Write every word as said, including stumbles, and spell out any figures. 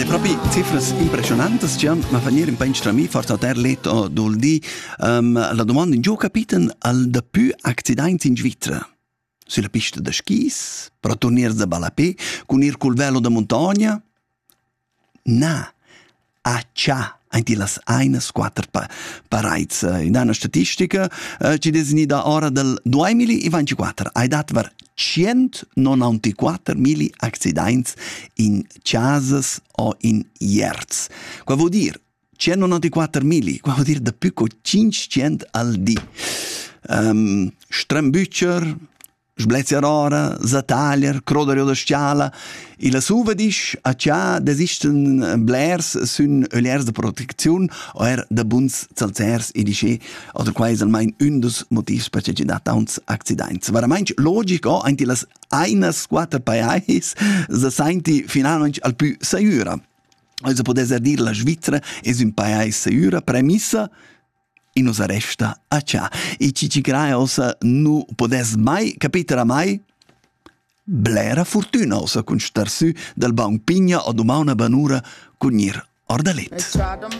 è proprio cifras impressionantes, Gian, ma fanno un po' in strami, forse a te letto dol di um, la domanda in giù capiten al da più accidenti in Svizzera. Sulla pista da skis, per tornare da Balapé, con il col velo da montagna? Na, a cia, anti las eines quattro pa parais. In una statistica uh, ci designi da ora del duemilaventiquattro, hai dat ver centonovantaquattro mila accidenti in casas o in yerz. Qua vuol dire centonovantaquattro mila, qua vuol dire da più che cinquecento al di. Um, Strambücher, Sblezziarora, Zatalier, Croderio da Stiala, e la suva disch a cia desisten blers sun öliers de protezione o er de buns zalzers e dice oder quais almein un dos motivs per ci dat tants accidents. Veramente logic o anti las eines quattro paesi se senti finalmente al più sicura. Also podes dir la Svizzera es un paese sicura, premissa e nos resta a cia. E ci ci crea ossa nu podes mai capitera mai blera fortuna ossa con star su del baun pigna o duma una banura con ir ordalet.